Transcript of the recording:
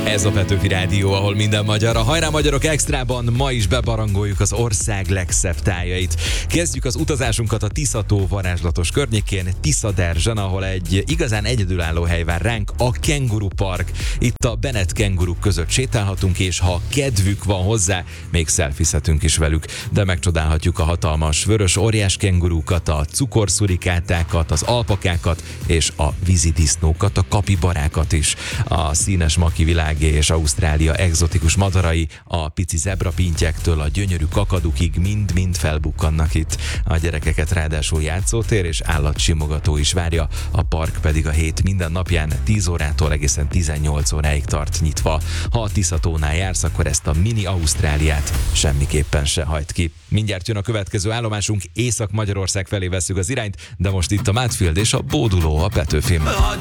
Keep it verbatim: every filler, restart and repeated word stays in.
Ez a Petőfi Rádió, ahol minden magyar. A Hajrá Magyarok Extrában ma is bebarangoljuk az ország legszebb tájait. Kezdjük az utazásunkat a Tisza-tó varázslatos környékén, Tiszaderzsen, ahol egy igazán egyedülálló hely vár ránk, a Kenguru Park. Itt a Bennett kenguruk között sétálhatunk, és ha kedvük van hozzá, még szelfizhetünk is velük. De megcsodálhatjuk a hatalmas vörös óriás kengurukat, a cukorszurikátákat, az alpakákat és a vízidisznókat, a kapibarákat is. A színes maki világé és Ausztrália egzotikus madarai, a pici zebrapintyektől a gyönyörű kakadukig mind-mind felbukkannak itt. A gyerekeket ráadásul játszótér és állatsimogató is várja, a park pedig a hét minden napján tíz órától egészen tizennyolc óráig tart nyitva. Ha a Tisza-tónál jársz, akkor ezt a mini Ausztráliát semmiképpen se hagyd ki. Mindjárt jön a következő állomásunk, Észak-Magyarország felé vesszük az irányt, de most itt a Mádfield és a Bóduló a Petőfin.